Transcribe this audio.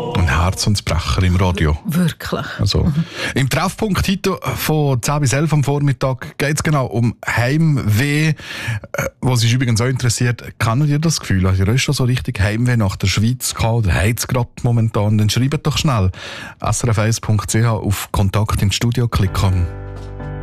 Ein Herzensbrecher im Radio. Wirklich. Also, im Treffpunkt heute von 10 bis 11 am Vormittag geht es genau um Heimweh, was sich übrigens auch interessiert. Kennt ihr das Gefühl? Habt ihr schon so richtig Heimweh nach der Schweiz gehabt oder habt es gerade momentan? Dann schreibt doch schnell srf1.ch auf Kontakt ins Studio klicken.